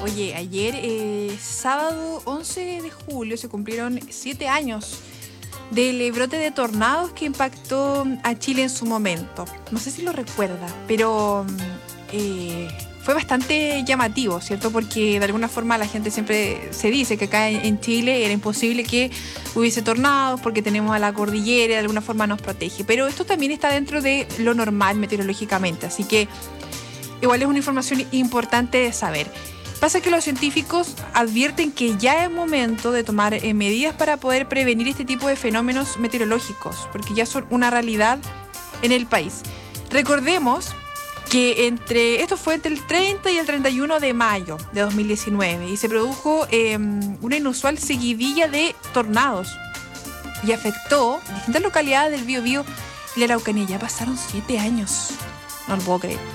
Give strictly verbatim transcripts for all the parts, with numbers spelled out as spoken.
Oye, ayer, eh, sábado once de julio, se cumplieron siete años del brote de tornados que impactó a Chile en su momento. No sé si lo recuerda, pero eh, fue bastante llamativo, ¿cierto? Porque de alguna forma la gente siempre se dice que acá en Chile era imposible que hubiese tornados porque tenemos a la cordillera y de alguna forma nos protege. Pero esto también está dentro de lo normal meteorológicamente, así que igual es una información importante de saber. Pasa que los científicos advierten que ya es momento de tomar eh, medidas para poder prevenir este tipo de fenómenos meteorológicos, porque ya son una realidad en el país. Recordemos que entre esto fue entre el treinta y el treinta y uno de mayo de dos mil diecinueve y se produjo eh, una inusual seguidilla de tornados y afectó distintas localidades del Biobío y la Araucanía. Ya pasaron siete años, no lo puedo creer.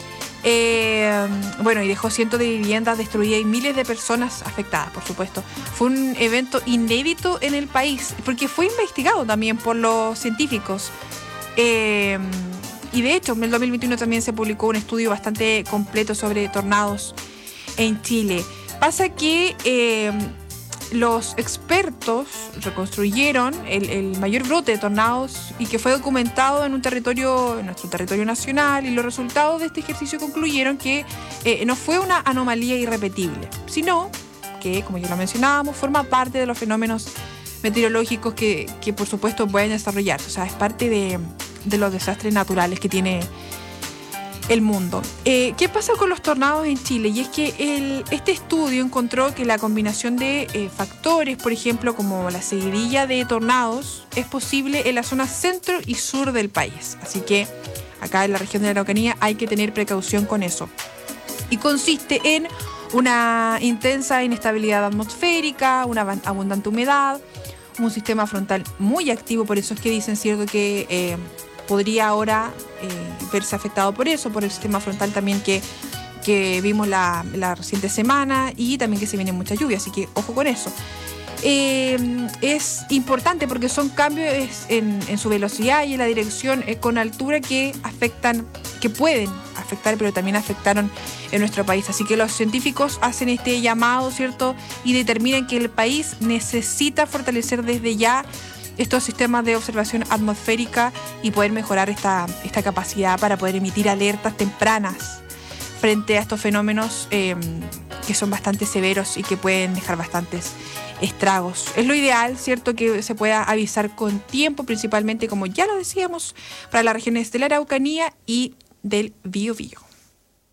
Eh, bueno, y dejó cientos de viviendas destruidas y miles de personas afectadas, por supuesto. Fue un evento inédito en el país, porque fue investigado también por los científicos. Eh, y de hecho, en el dos mil veintiuno también se publicó un estudio bastante completo sobre tornados en Chile. Pasa que eh, los expertos reconstruyeron el, el mayor brote de tornados y que fue documentado en un territorio, en nuestro territorio nacional, y los resultados de este ejercicio concluyeron que eh, no fue una anomalía irrepetible, sino que, como ya lo mencionábamos, forma parte de los fenómenos meteorológicos que, que por supuesto pueden desarrollarse. O sea, es parte de, de los desastres naturales que tiene el mundo. Eh, ¿Qué pasa con los tornados en Chile? Y es que el, este estudio encontró que la combinación de eh, factores, por ejemplo, como la seguidilla de tornados, es posible en la zona centro y sur del país. Así que acá en la región de la Araucanía hay que tener precaución con eso. Y consiste en una intensa inestabilidad atmosférica, una abundante humedad, un sistema frontal muy activo, por eso es que dicen, cierto, que eh, podría ahora eh, verse afectado por eso, por el sistema frontal también que, que vimos la, la reciente semana, y también que se viene mucha lluvia, así que ojo con eso. Eh, es importante porque son cambios en, en su velocidad y en la dirección eh, con altura que afectan, que pueden afectar, pero también afectaron en nuestro país. Así que los científicos hacen este llamado, ¿cierto? Y determinan que el país necesita fortalecer desde ya estos sistemas de observación atmosférica y poder mejorar esta, esta capacidad para poder emitir alertas tempranas frente a estos fenómenos eh, que son bastante severos y que pueden dejar bastantes estragos. Es lo ideal, ¿cierto?, que se pueda avisar con tiempo, principalmente, como ya lo decíamos, para las regiones de la Araucanía y del Biobío.